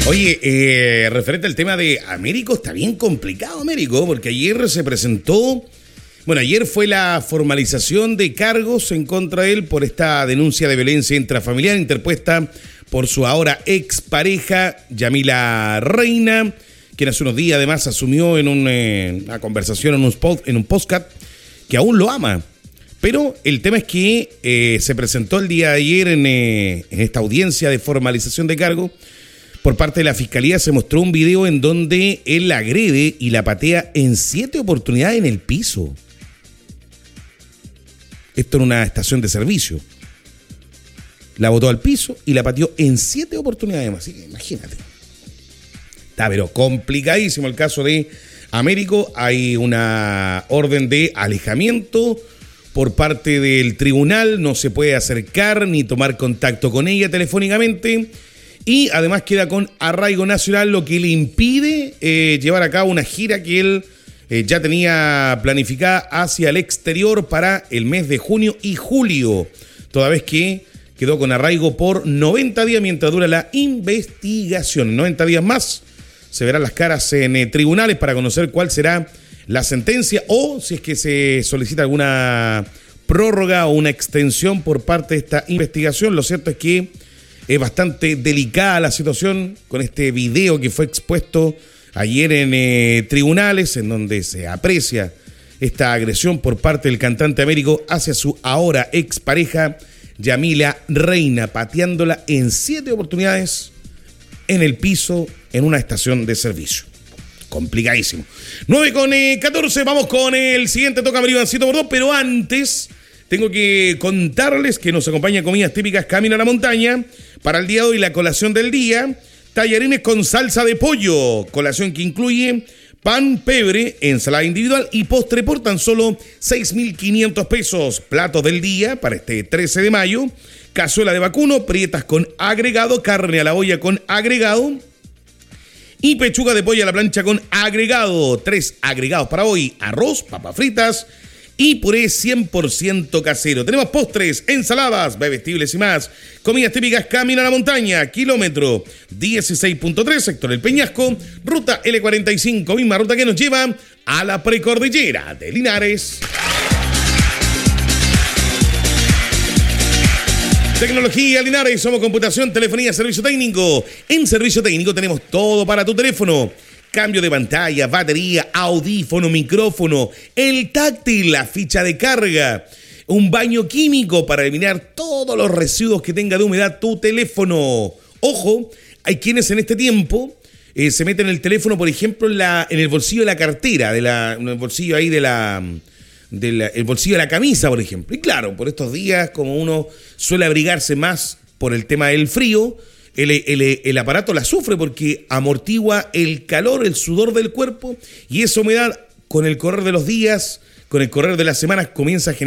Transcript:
Oye, referente al tema de Américo, está bien complicado Américo, porque ayer se presentó, ayer fue la formalización de cargos en contra de él por esta denuncia de violencia intrafamiliar interpuesta por su ahora expareja, Yamila Reina, quien hace unos días además asumió en una conversación en un podcast que aún lo ama. Pero el tema es que se presentó el día de ayer en esta audiencia de formalización de cargo. Por parte de la Fiscalía se mostró un video en donde él la agrede y la patea en 7 oportunidades en el piso. Esto en una estación de servicio. La botó al piso y la pateó en 7 oportunidades más. Así que imagínate. Está pero complicadísimo el caso de Américo. Hay una orden de alejamiento por parte del tribunal. No se puede acercar ni tomar contacto con ella telefónicamente. Y además queda con arraigo nacional, lo que le impide llevar a cabo una gira que él ya tenía planificada hacia el exterior para el mes de junio y julio, toda vez que quedó con arraigo por 90 días mientras dura la investigación. 90 días más se verán las caras en tribunales para conocer cuál será la sentencia o si es que se solicita alguna prórroga o una extensión por parte de esta investigación. Lo cierto es que es bastante delicada la situación con este video que fue expuesto ayer en tribunales, en donde se aprecia esta agresión por parte del cantante Américo hacia su ahora expareja Yamila Reina, pateándola en 7 oportunidades en el piso en una estación de servicio. Complicadísimo. 9:14, vamos con el siguiente Toca Amarillo Ivancito por 2, pero antes tengo que contarles que nos acompaña Comidas Típicas Camino a la Montaña. Para el día de hoy, la colación del día, tallarines con salsa de pollo, colación que incluye pan, pebre, ensalada individual y postre por tan solo 6.500 pesos. Platos del día para este 13 de mayo, cazuela de vacuno, prietas con agregado, carne a la olla con agregado y pechuga de pollo a la plancha con agregado. 3 agregados para hoy: arroz, papas fritas y puré 100% casero. Tenemos postres, ensaladas, bebestibles y más. Comidas Típicas Camino a la Montaña, kilómetro 16.3, sector El Peñasco, ruta L45, misma ruta que nos lleva a la precordillera de Linares. Tecnología Linares, somos computación, telefonía, servicio técnico. En servicio técnico tenemos todo para tu teléfono. Cambio de pantalla, batería, audífono, micrófono, el táctil, la ficha de carga, un baño químico para eliminar todos los residuos que tenga de humedad tu teléfono. Ojo, hay quienes en este tiempo se meten el teléfono, por ejemplo, en el bolsillo de la cartera, en el bolsillo ahí el bolsillo de la camisa, por ejemplo. Y claro, por estos días, como uno suele abrigarse más por el tema del frío, el aparato la sufre porque amortigua el calor, el sudor del cuerpo, y esa humedad con el correr de los días, con el correr de las semanas comienza a generar